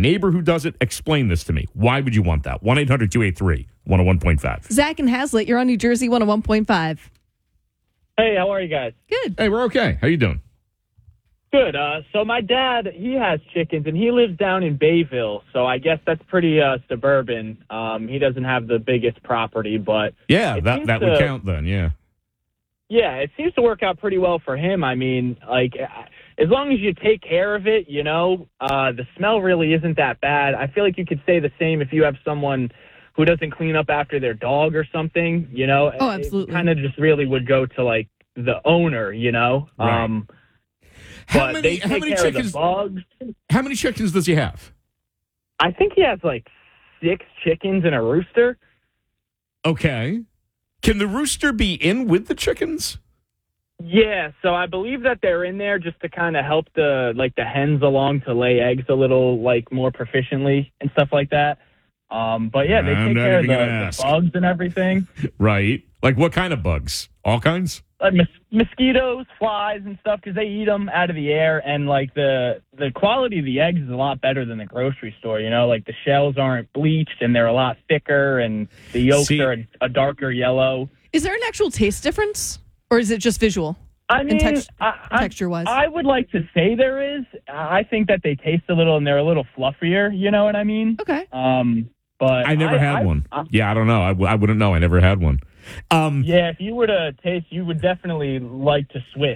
neighbor who does it? Explain this to me. Why would you want that? 1-800-283-101.5. Zach and Hazlitt, you're on New Jersey 101.5. Hey, how are you guys? Good. Hey, we're okay. How you doing? Good. So my dad, he has chickens, and he lives down in Bayville, so I guess that's pretty suburban. He doesn't have the biggest property, but... Yeah, that would count then, yeah. Yeah, it seems to work out pretty well for him. I mean, like, as long as you take care of it, the smell really isn't that bad. I feel like you could say the same if you have someone who doesn't clean up after their dog or something, Oh, absolutely. It kind of just really would go to, like, the owner, Right. How many chickens? Bugs. How many chickens does he have? I think he has like 6 chickens and a rooster. Okay. Can the rooster be in with the chickens? Yeah, so I believe that they're in there just to kind of help the hens along to lay eggs a little like more proficiently and stuff like that. But yeah, they take care of the bugs and everything. Right. Like what kind of bugs? All kinds? Like mosquitoes, flies, and stuff, because they eat them out of the air, and like the quality of the eggs is a lot better than the grocery store. Like the shells aren't bleached and they're a lot thicker, and the yolks are a darker yellow. Is there an actual taste difference, or is it just visual? I mean, texture-wise, I would like to say there is. I think that they taste a little and they're a little fluffier. You know what I mean? Okay. But I never had one. Yeah, I don't know. I wouldn't know. I never had one. Yeah, if you were to taste, you would definitely like to switch,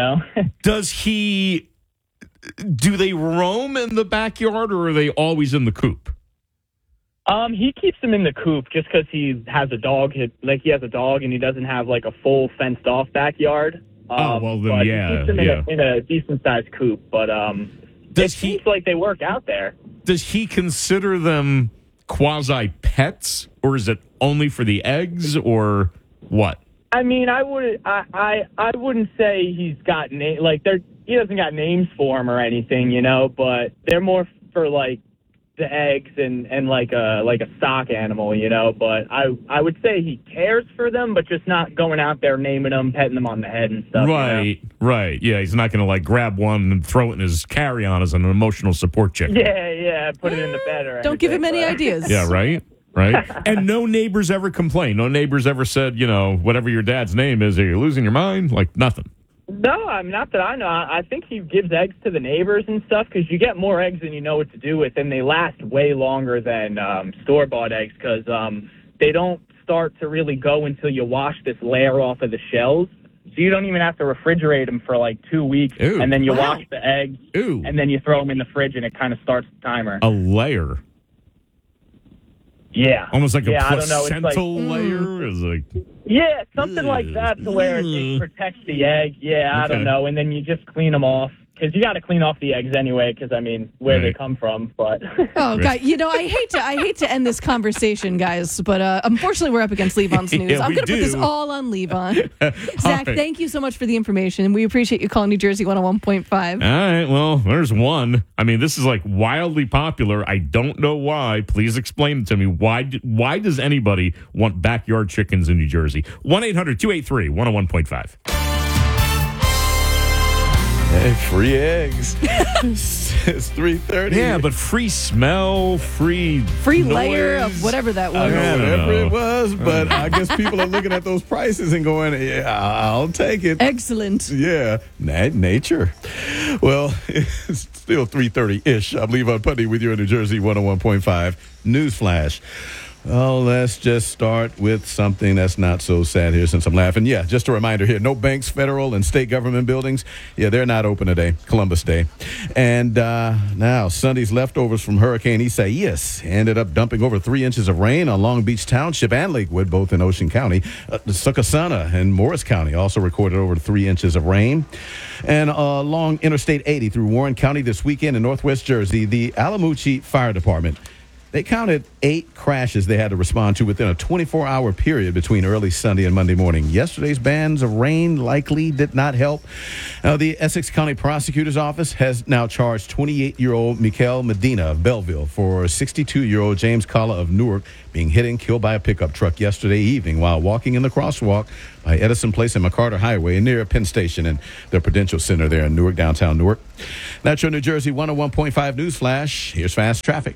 Do they roam in the backyard, or are they always in the coop? He keeps them in the coop just because he has a dog. He has a dog, and he doesn't have like a full fenced off backyard. Then yeah. He keeps them in a decent sized coop, but it seems like they work out there. Does he consider them quasi pets, or is it only for the eggs, or what? I mean, I wouldn't say he's got he doesn't got names for them or anything, but they're more for like the eggs and like a stock animal, but I would say he cares for them, but just not going out there naming them, petting them on the head and stuff. Right. Yeah, he's not going to like grab one and throw it in his carry-on as an emotional support chicken. Yeah, put it in the bed or don't give him any ideas. Yeah, right. And no neighbors ever complain. No neighbors ever said, whatever your dad's name is, are you losing your mind? Like nothing. No, I'm not that I know. I think he gives eggs to the neighbors and stuff because you get more eggs than you know what to do with, and they last way longer than store-bought eggs because they don't start to really go until you wash this layer off of the shells. So you don't even have to refrigerate them for like 2 weeks, and then you wash the eggs, and then you throw them in the fridge, and it kind of starts the timer. A layer? Yeah. Almost like a placental layer? Is like... Yeah, something like that to where it protects the egg. Yeah, I don't know. And then you just clean them off. Because you got to clean off the eggs anyway, because, I mean, where they come from. But oh, God. I hate to end this conversation, guys, but unfortunately we're up against Levon's news. I'm going to put this all on Levon. Zach, thank you so much for the information. We appreciate you calling New Jersey 101.5. All right, well, there's one. I mean, this is like wildly popular. I don't know why. Please explain it to me. Why does anybody want backyard chickens in New Jersey? 1-800-283-101.5. Hey, free eggs. It's 3:30. Yeah, but free smell, free layer of whatever that was. Whatever it was, but I guess people are looking at those prices and going, yeah, I'll take it. Excellent. Yeah, nature. Well, it's still 3:30-ish. I'm Levon Putney with you in New Jersey 101.5 Newsflash. Well, let's just start with something that's not so sad here since I'm laughing. Yeah, just a reminder here, no banks, federal and state government buildings. Yeah, they're not open today, Columbus Day. And now Sunday's leftovers from Hurricane Isaias ended up dumping over 3 inches of rain on Long Beach Township and Lakewood, both in Ocean County. Succossana and Morris County also recorded over 3 inches of rain. And along Interstate 80 through Warren County this weekend in Northwest Jersey, the Alamucci Fire Department They counted 8 crashes they had to respond to within a 24-hour period between early Sunday and Monday morning. Yesterday's bands of rain likely did not help. Now, the Essex County Prosecutor's Office has now charged 28-year-old Mikel Medina of Belleville for 62-year-old James Kalla of Newark being hit and killed by a pickup truck yesterday evening while walking in the crosswalk by Edison Place and McCarter Highway near Penn Station and the Prudential Center there in Newark, downtown Newark. That's your New Jersey 101.5 News Flash. Here's fast traffic.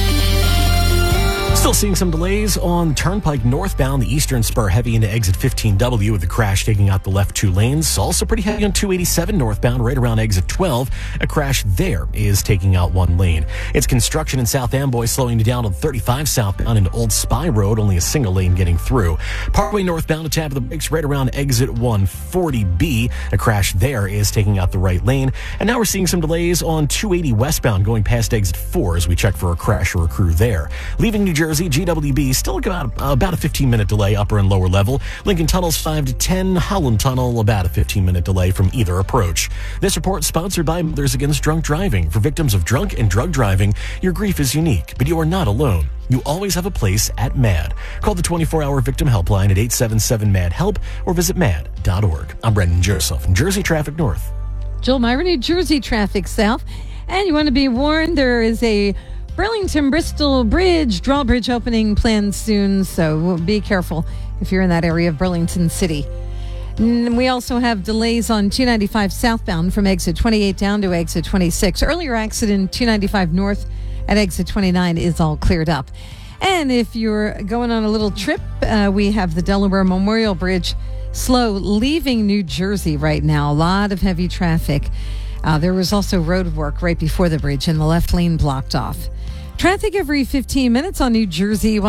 Still seeing some delays on Turnpike northbound, the eastern spur heavy into exit 15W with the crash taking out the left 2 lanes. Also pretty heavy on 287 northbound right around exit 12. A crash there is taking out 1 lane. It's construction in South Amboy slowing you down on 35 southbound into Old Spy Road, only a single lane getting through. Parkway northbound, a tap of the brakes right around exit 140B. A crash there is taking out the right lane. And now we're seeing some delays on 280 westbound going past exit 4 as we check for a crash or a crew there. Leaving New Jersey, GWB still about a 15-minute delay upper and lower level. Lincoln Tunnel's 5 to 10. Holland Tunnel about a 15-minute delay from either approach. This report sponsored by Mothers Against Drunk Driving. For victims of drunk and drug driving, your grief is unique, but you are not alone. You always have a place at MAD. Call the 24-hour victim helpline at 877-MAD-HELP or visit mad.org. I'm Brendan Joseph, Jersey Traffic North. Joel Myra, New Jersey Traffic South. And you want to be warned, there is a Burlington-Bristol Bridge, drawbridge opening planned soon, so be careful if you're in that area of Burlington City. We also have delays on 295 southbound from exit 28 down to exit 26. Earlier accident 295 north at exit 29 is all cleared up. And if you're going on a little trip, we have the Delaware Memorial Bridge slow leaving New Jersey right now. A lot of heavy traffic. There was also road work right before the bridge and the left lane blocked off. Traffic every 15 minutes on New Jersey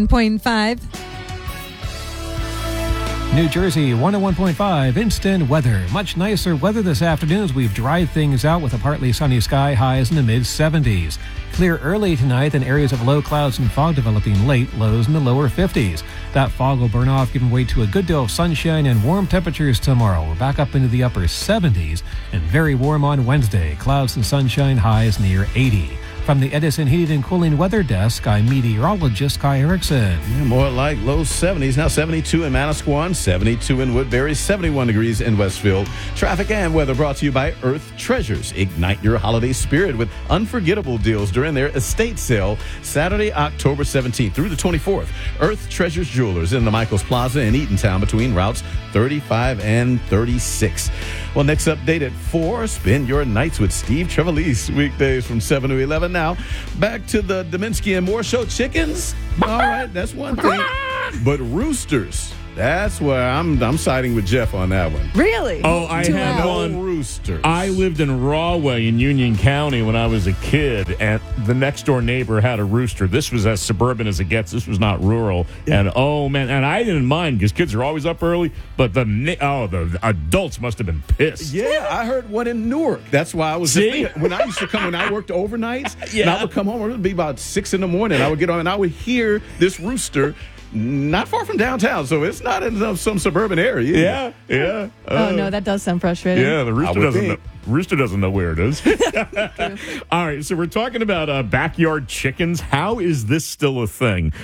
101.5. New Jersey 101.5 instant weather. Much nicer weather this afternoon as we've dried things out with a partly sunny sky, highs in the mid-70s. Clear early tonight, then areas of low clouds and fog developing late, lows in the lower 50s. That fog will burn off, giving way to a good deal of sunshine and warm temperatures tomorrow. We're back up into the upper 70s and very warm on Wednesday. Clouds and sunshine, highs near 80. From the Edison Heating and Cooling Weather Desk, I'm meteorologist Kai Erickson. Yeah, more like low 70s. Now 72 in Manasquan, 72 in Woodbury, 71 degrees in Westfield. Traffic and weather brought to you by Earth Treasures. Ignite your holiday spirit with unforgettable deals during their estate sale Saturday, October 17th through the 24th. Earth Treasures Jewelers in the Michaels Plaza in Eatontown between routes 35 and 36. Well, next update at 4, spend your nights with Steve Trevelise. Weekdays from 7 to 11. Now, back to the Dominski and Moore Show chickens. All right, that's one thing. But roosters, that's where I'm siding with Jeff on that one. Really? Oh, I had one. Roosters. I lived in Rahway in Union County when I was a kid, and the next door neighbor had a rooster. This was as suburban as it gets. This was not rural. Yeah. And oh man, and I didn't mind because kids are always up early. But the adults must have been pissed. Yeah, I heard one in Newark. That's why I was just thinking, when I worked overnights, and I would come home, it would be about 6 in the morning. I would get on and I would hear this rooster. Not far from downtown, so it's not in some suburban area. Yeah. Oh, no, that does sound frustrating. Yeah, the rooster doesn't know where it is. All right, so we're talking about backyard chickens. How is this still a thing?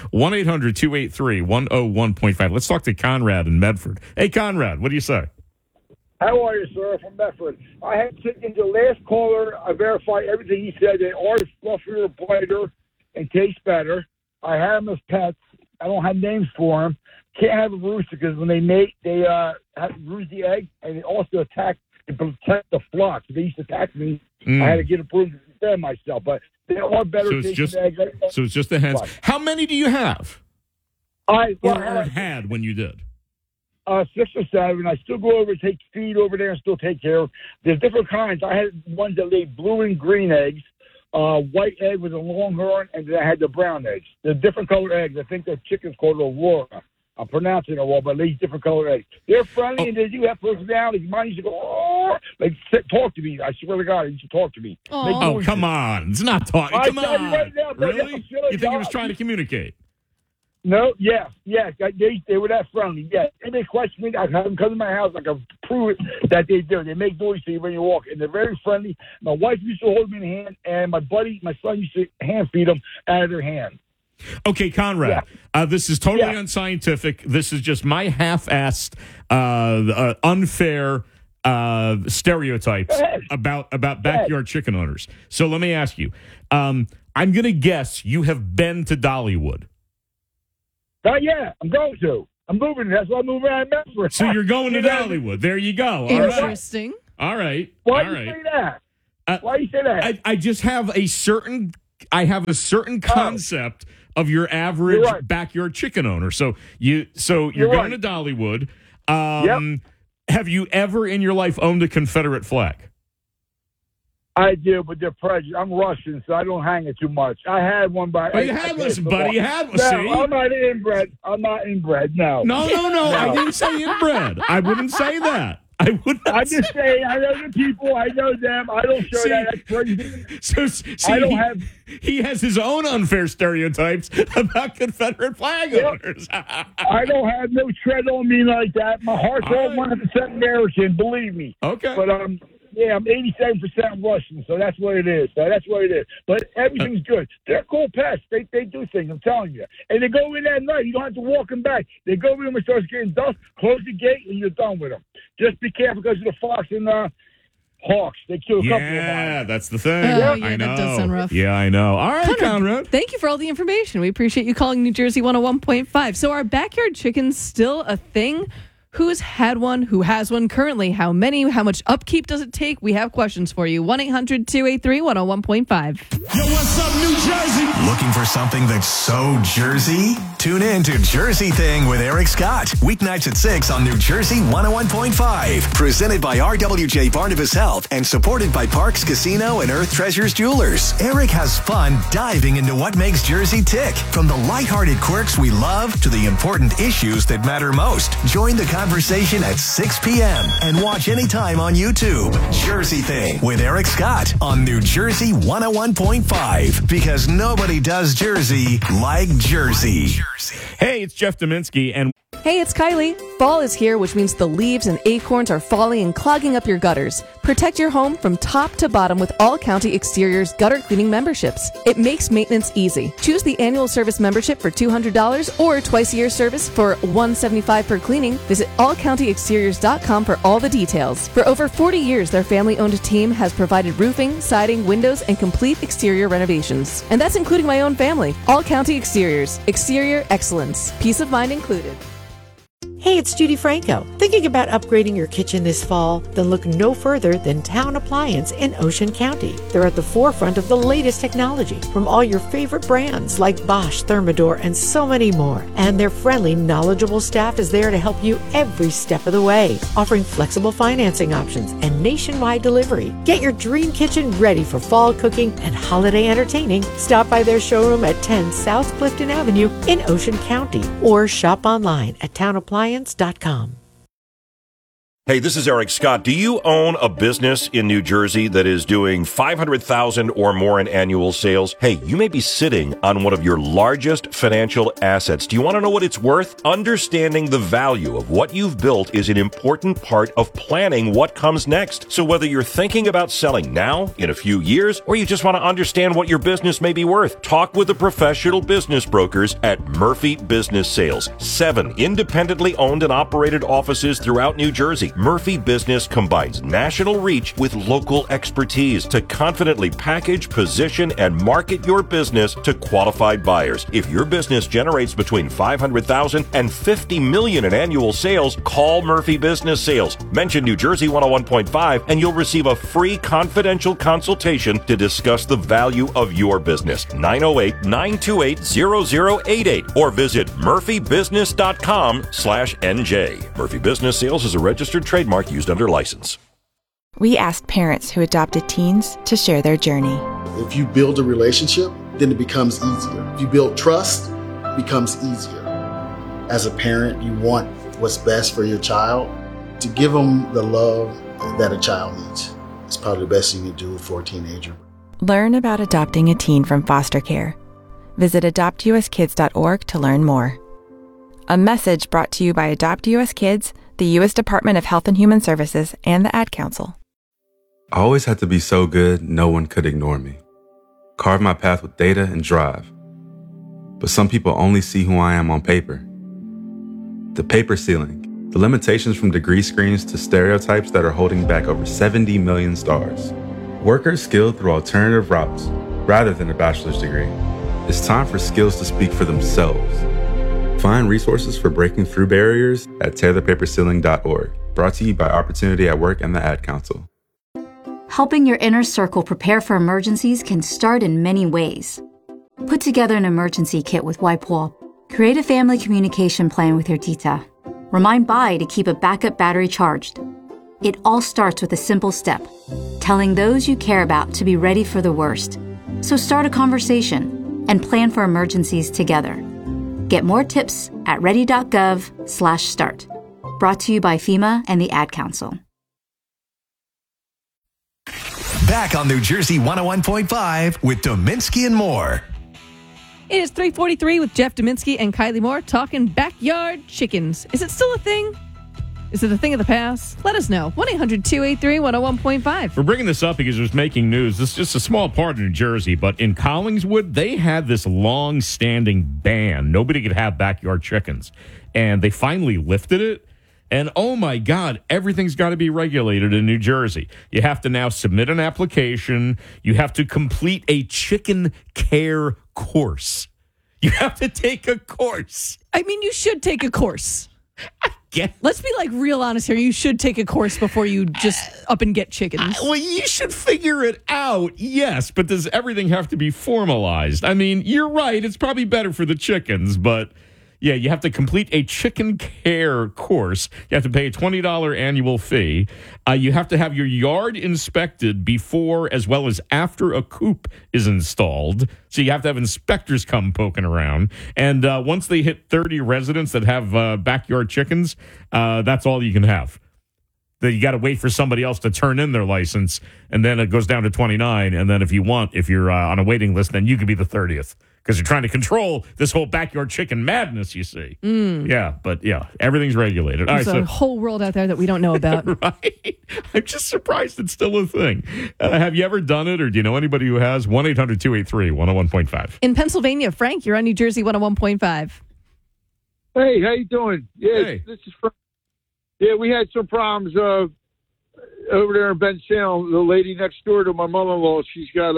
1-800-283-101.5. Let's talk to Conrad in Medford. Hey, Conrad, what do you say? How are you, sir, from Medford? I had chickens. The last caller, I verified everything he said. They are fluffier, brighter, and taste better. I had them as pets. I don't have names for them. Can't have a rooster because when they mate, they have to bruise the egg, and they also protect the flock. So they used to attack me. I had to get approved to defend myself. But they are better. So it's just the hens. How many do you have? I had when you did? 6 or 7. I still go over and take feed over there and still take care of. There's different kinds. I had ones that laid blue and green eggs. White egg with a longhorn, and then I had the brown eggs. The different color eggs. I think the chicken's called Aurora. I'm pronouncing it wrong, but at least different color eggs. They're friendly, and they do have personality. Mine used to go, talk to me. I swear to God, he used to talk to me. Oh, come on. It's not talking. Come on. Right now, really? You think he was trying to communicate? No, yes. They were that friendly, yes. And they questioned me. I'd have them come to my house like a prove it that they do. They make noise to you when you walk, and they're very friendly. My wife used to hold me in the hand, and my son used to hand feed them out of their hand. Okay, Conrad, this is totally unscientific. This is just my half-assed, unfair stereotypes about backyard chicken owners. So let me ask you. I'm going to guess you have been to Dollywood. Yeah, I'm going to. I'm moving. That's why I'm moving out of Medford. So you're going to Dollywood. There you go. Interesting. All right. Why do you say that? Why do you say that? I just have a certain concept of your average backyard chicken owner. So you're going to Dollywood. Have you ever in your life owned a Confederate flag? I do, but they're prejudiced. I'm Russian, so I don't hang it too much. I had one, but you had one, buddy. You had one. No, see? I'm not inbred. No. No. I didn't say inbred. I wouldn't say that. I would. I'm just saying. I know the people. I know them. I don't show that. That's crazy. So I don't have. He has his own unfair stereotypes about Confederate flag owners. I don't have no tread on me like that. My heart's all 100% American. Believe me. Okay. But yeah, I'm 87% Russian, so that's what it is. But everything's good. They're cool pests. They do things, I'm telling you. And they go in at night. You don't have to walk them back. They go in when it starts getting dusk, close the gate, and you're done with them. Just be careful because of the fox and hawks. They kill a couple of them. Yeah, that's the thing. I know. That does sound rough. Yeah, I know. All right, Conrad. Thank you for all the information. We appreciate you calling New Jersey 101.5. So are backyard chickens still a thing? Who's had one? Who has one currently? How many? How much upkeep does it take? We have questions for you. 1-800-283-101.5. Yo, what's up, New Jersey? Looking for something that's so Jersey? Tune in to Jersey Thing with Eric Scott. Weeknights at 6 on New Jersey 101.5. Presented by RWJ Barnabas Health and supported by Parks Casino and Earth Treasures Jewelers. Eric has fun diving into what makes Jersey tick. From the lighthearted quirks we love to the important issues that matter most. Join the conversation at 6 p.m. and watch anytime on YouTube. Jersey Thing with Eric Scott on New Jersey 101.5. Because nobody does Jersey like Jersey. Hey, it's Jeff Dominski, and hey, it's Kylie. Fall is here, which means the leaves and acorns are falling and clogging up your gutters. Protect your home from top to bottom with All County Exteriors gutter cleaning memberships. It makes maintenance easy. Choose the annual service membership for $200 or twice-a-year service for $175 per cleaning. Visit allcountyexteriors.com for all the details. For over 40 years, their family-owned team has provided roofing, siding, windows, and complete exterior renovations. And that's including my own family. All County Exteriors. Exterior excellence. Peace of mind included. Hey, it's Judy Franco. Thinking about upgrading your kitchen this fall? Then look no further than Town Appliance in Ocean County. They're at the forefront of the latest technology from all your favorite brands like Bosch, Thermador, and so many more. And their friendly, knowledgeable staff is there to help you every step of the way, offering flexible financing options and nationwide delivery. Get your dream kitchen ready for fall cooking and holiday entertaining. Stop by their showroom at 10 South Clifton Avenue in Ocean County or shop online at townappliance.com. Hey, this is Eric Scott. Do you own a business in New Jersey that is doing $500,000 or more in annual sales? Hey, you may be sitting on one of your largest financial assets. Do you want to know what it's worth? Understanding the value of what you've built is an important part of planning what comes next. So whether you're thinking about selling now, in a few years, or you just want to understand what your business may be worth, talk with the professional business brokers at Murphy Business Sales. 7 independently owned and operated offices throughout New Jersey. Murphy Business combines national reach with local expertise to confidently package, position, and market your business to qualified buyers. If your business generates between $500,000 and $50 million in annual sales, call Murphy Business Sales. Mention New Jersey 101.5 and you'll receive a free confidential consultation to discuss the value of your business. 908-928-0088 or visit murphybusiness.com/NJ. Murphy Business Sales is a registered trademark used under license. We asked parents who adopted teens to share their journey. If you build a relationship, then it becomes easier. If you build trust, it becomes easier. As a parent, you want what's best for your child. To give them the love that a child needs. It's probably the best thing you do for a teenager. Learn about adopting a teen from foster care. Visit adoptuskids.org to learn more. A message brought to you by Adopt US Kids, the U.S. Department of Health and Human Services, and the Ad Council. I always had to be so good, no one could ignore me. Carve my path with data and drive. But some people only see who I am on paper. The paper ceiling, the limitations from degree screens to stereotypes that are holding back over 70 million stars. Workers skilled through alternative routes, rather than a bachelor's degree. It's time for skills to speak for themselves. Find resources for breaking through barriers at tearthepaperceiling.org. Brought to you by Opportunity at Work and the Ad Council. Helping your inner circle prepare for emergencies can start in many ways. Put together an emergency kit with WIPOL. Create a family communication plan with your tita. Remind Bai to keep a backup battery charged. It all starts with a simple step, telling those you care about to be ready for the worst. So start a conversation and plan for emergencies together. Get more tips at ready.gov/start. Brought to you by FEMA and the Ad Council. Back on New Jersey 101.5 with Dominski and Moore. It is 3:43 with Jeff Dominski and Kylie Moore talking backyard chickens. Is it still a thing? Is it a thing of the past? Let us know. 1-800-283-101.5. We're bringing this up because it was making news. This is just a small part of New Jersey, but in Collingswood, they had this long-standing ban. Nobody could have backyard chickens. And they finally lifted it. And, oh, my God, everything's got to be regulated in New Jersey. You have to now submit an application. You have to complete a chicken care course. You have to take a course. I mean, you should take a course. Let's be like real honest here. You should take a course before you just up and get chickens. Well, you should figure it out, yes, but does everything have to be formalized? I mean, you're right. It's probably better for the chickens, but yeah, you have to complete a chicken care course. You have to pay a $20 annual fee. You have to have your yard inspected before as well as after a coop is installed. So you have to have inspectors come poking around. And once they hit 30 residents that have backyard chickens, that's all you can have. Then you got to wait for somebody else to turn in their license, and then it goes down to 29. And then if you're on a waiting list, then you could be the 30th. Because you're trying to control this whole backyard chicken madness, you see. Yeah, but everything's regulated. There's a whole world out there that we don't know about. Right? I'm just surprised it's still a thing. Have you ever done it, or do you know anybody who has? 1-800-283-101.5. In Pennsylvania, Frank, you're on New Jersey 101.5. Hey, how you doing? Yeah, hey. This is Frank. Yeah, we had some problems over there in Ben Salem. The lady next door to my mother-in-law, she's got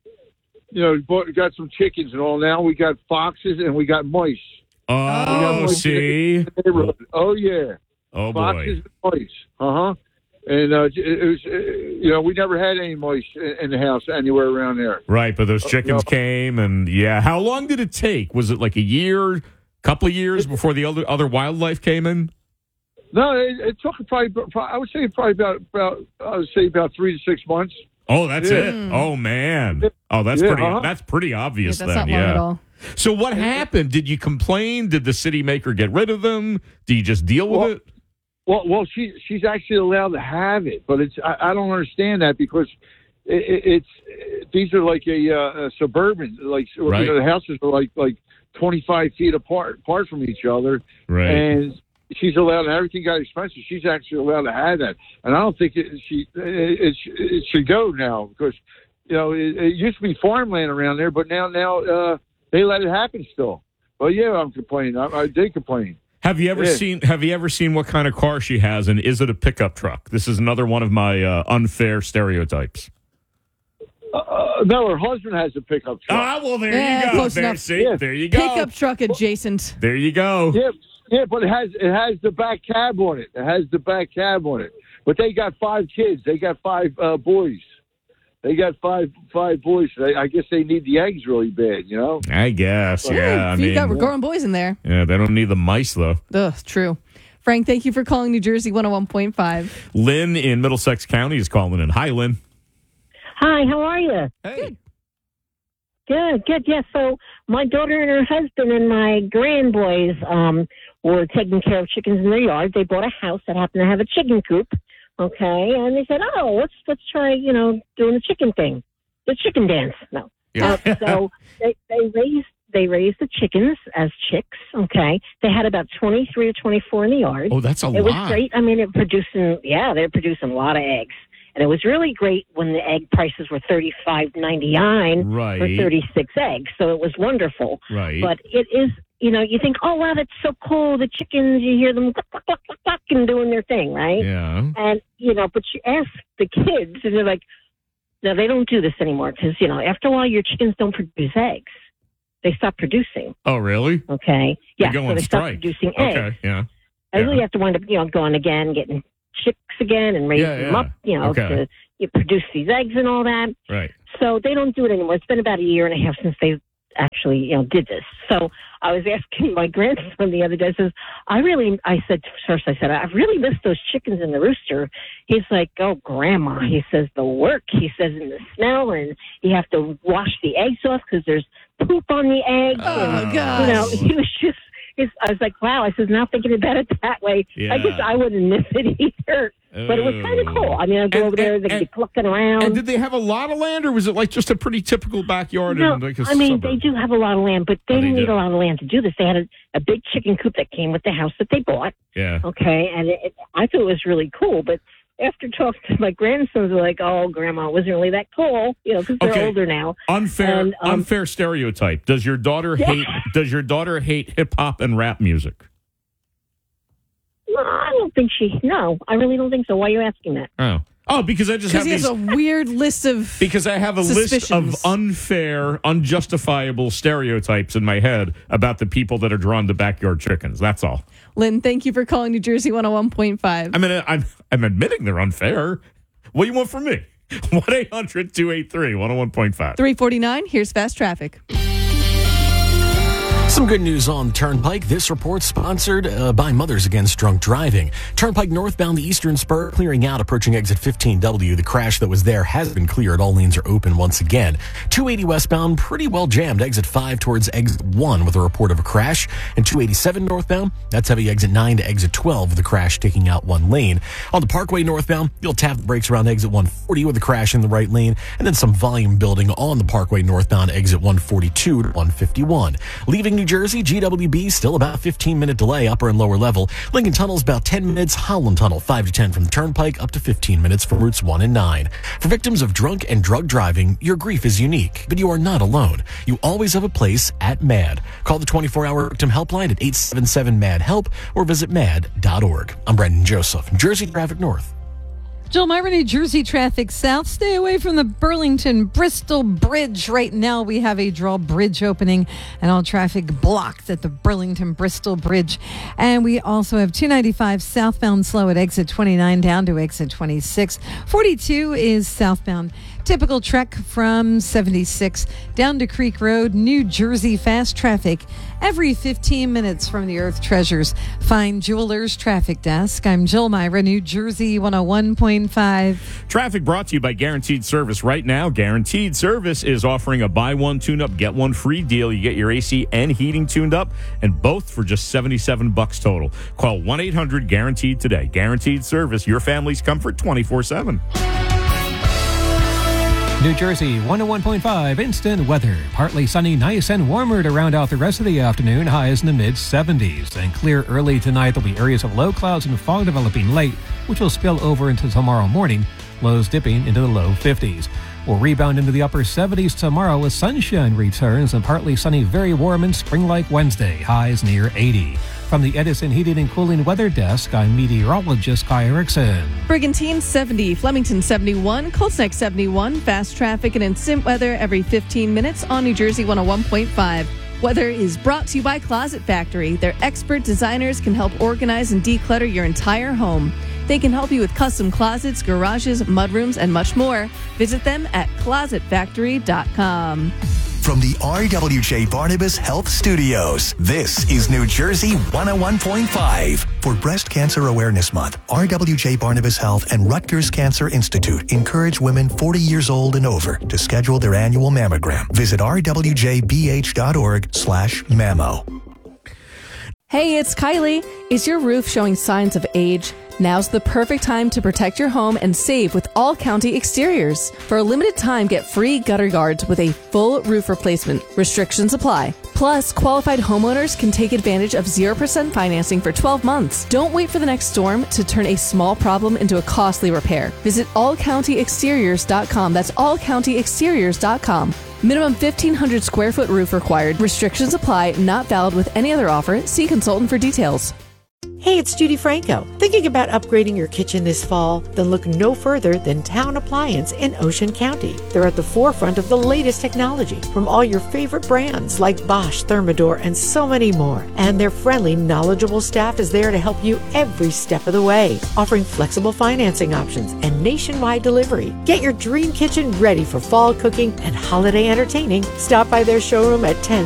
got some chickens and all. Now we got foxes and we got mice. Oh, see? Oh, yeah. Oh, foxes boy. And mice. And it was, we never had any mice in the house anywhere around there. Right, but those chickens came, and how long did it take? Was it like a year, couple of years before the other wildlife came in? No, it took probably. I would say about 3 to 6 months. Oh, that's it. Oh, man. Oh, that's pretty obvious that's then. Not long at all. So what happened? Did you complain? Did the city maker get rid of them? Do you just deal with it? Well, she's actually allowed to have it, but I don't understand that because these are like a suburban, like right. The houses are like 25 feet apart from each other, right? And she's allowed, and everything got expensive. She's actually allowed to have that, and I don't think it should go now because it used to be farmland around there, but now they let it happen still. Well, yeah, I'm complaining. I did complain. Have you ever seen what kind of car she has, and is it a pickup truck? This is another one of my unfair stereotypes. No, her husband has a pickup truck. Ah, well, there you go. Close enough. There you go. Pickup truck adjacent. There you go. Yeah, but it has the back cab on it. But they got 5 kids. They got 5 boys. They got five boys. I guess they need the eggs really bad, I guess, yeah. We're growing boys in there. Yeah, they don't need the mice, though. Ugh, true. Frank, thank you for calling New Jersey 101.5. Lynn in Middlesex County is calling in. Hi, Lynn. Hi, how are you? Hey. Good. Yeah, so my daughter and her husband and my grandboys were taking care of chickens in their yard. They bought a house that happened to have a chicken coop. Okay, and they said, let's try, doing the chicken thing, the chicken dance. No. Yeah. So they they raised the chickens as chicks. Okay, they had about 23 or 24 in the yard. Oh, that's a lot. It was great. I mean, they're producing a lot of eggs. And it was really great when the egg prices were $35.99 Right. for 36 eggs. So it was wonderful. Right. But it is, you think, oh, wow, that's so cool. The chickens, you hear them cluck, cluck, cluck, cluck, and doing their thing, right? Yeah. And, but you ask the kids, and they're like, no, they don't do this anymore because, after a while, your chickens don't produce eggs. They stop producing. Oh, really? Okay. Yeah, They go so on they stop strike. producing eggs. Okay, yeah. I really have to wind up, going again, getting chicks again and raise them up, Okay. to produce these eggs and all that. Right. So they don't do it anymore. It's been about a year and a half since they actually, did this. So I was asking my grandson the other day, I really miss those chickens and the rooster. He's like, oh, Grandma, he says, the work, he says, and the smell, and you have to wash the eggs off because there's poop on the eggs. Oh, gosh. He was just, I was like, wow. I says, now thinking about it that way, Yeah. I guess I wouldn't miss it either. But it was kind of cool. I mean, I'd go over there, they'd be clucking around. And did they have a lot of land, or was it like just a pretty typical backyard? No, in like a I mean, suburb? they do have a lot of land, but they didn't need a lot of land to do this. They had a big chicken coop that came with the house that they bought. Yeah. Okay, and I thought it was really cool, but after talking to my grandsons, they're like, oh, Grandma, it wasn't really that cool, because they're older now. Unfair stereotype. Does your daughter hate hip hop and rap music? No, I don't think I really don't think so. Why are you asking that? Oh, because I just have he has a weird list of Because I have a list of suspicions. unfair, unjustifiable stereotypes in my head about the people that are drawn to backyard chickens. That's all. Lynn, thank you for calling New Jersey 101.5. I mean, I'm admitting they're unfair. What do you want from me? 1-800-283-101.5. 349, here's fast traffic. Some good news on Turnpike. This report sponsored by Mothers Against Drunk Driving. Turnpike northbound the Eastern Spur clearing out approaching exit 15W. The crash that was there has been cleared. All lanes are open once again. 280 westbound pretty well jammed. Exit 5 towards exit 1 with a report of a crash. And 287 northbound, that's heavy exit 9 to exit 12 with a crash taking out one lane. On the Parkway northbound, you'll tap the brakes around exit 140 with a crash in the right lane. And then some volume building on the Parkway northbound exit 142 to 151. Leaving New Jersey, GWB still about a 15-minute delay, upper and lower level. Lincoln Tunnel's about 10 minutes. Howland Tunnel 5 to 10 from the Turnpike, up to 15 minutes for routes 1 and 9. For victims of drunk and drug driving, your grief is unique, but you are not alone. You always have a place at MAD. Call the 24-hour victim helpline at 877-MAD-HELP or visit mad.org. I'm Brendan Joseph, New Jersey Traffic North. Joel Myra, New Jersey traffic south. Stay away from the Burlington-Bristol Bridge. Right now, we have a drawbridge opening and all traffic blocked at the Burlington-Bristol Bridge. And we also have 295 southbound slow at exit 29 down to exit 26. 42 is southbound. Typical trek from 76 down to Creek Road, New Jersey. Fast traffic every 15 minutes from the Earth Treasures Fine Jewelers Traffic Desk. I'm Jill Myra, New Jersey 101.5. Traffic brought to you by Guaranteed Service. Right now, Guaranteed Service is offering a buy one, tune up, get one free deal. You get your AC and heating tuned up, and both for just $77 total. Call 1-800-GUARANTEED today. Guaranteed Service, your family's comfort 24/7. New Jersey 101.5 instant weather. Partly sunny, nice and warmer to round out the rest of the afternoon. Highs in the mid-70s. And clear early tonight. There'll be areas of low clouds and fog developing late, which will spill over into tomorrow morning. Lows dipping into the low 50s. We'll rebound into the upper 70s tomorrow as sunshine returns and partly sunny, very warm and spring-like Wednesday. Highs near 80. From the Edison Heating and Cooling Weather Desk, I'm meteorologist Kai Erickson. Brigantine 70, Flemington 71, Colts Neck 71, fast traffic and instant weather every 15 minutes on New Jersey 101.5. Weather is brought to you by Closet Factory. Their expert designers can help organize and declutter your entire home. They can help you with custom closets, garages, mudrooms, and much more. Visit them at closetfactory.com. From the RWJ Barnabas Health Studios, this is New Jersey 101.5. For Breast Cancer Awareness Month, RWJ Barnabas Health and Rutgers Cancer Institute encourage women 40 years old and over to schedule their annual mammogram. Visit rwjbh.org/mammo. Hey, it's Kylie. Is your roof showing signs of age? Now's the perfect time to protect your home and save with All County Exteriors. For a limited time, get free gutter guards with a full roof replacement. Restrictions apply. Plus, qualified homeowners can take advantage of 0% financing for 12 months. Don't wait for the next storm to turn a small problem into a costly repair. Visit allcountyexteriors.com. That's allcountyexteriors.com. Minimum 1,500 square foot roof required. Restrictions apply. Not valid with any other offer. See consultant for details. Hey, it's Judy Franco. Thinking about upgrading your kitchen this fall? Then look no further than Town Appliance in Ocean County. They're at the forefront of the latest technology from all your favorite brands like Bosch, Thermador, and so many more. And their friendly, knowledgeable staff is there to help you every step of the way, offering flexible financing options and nationwide delivery. Get your dream kitchen ready for fall cooking and holiday entertaining. Stop by their showroom at 10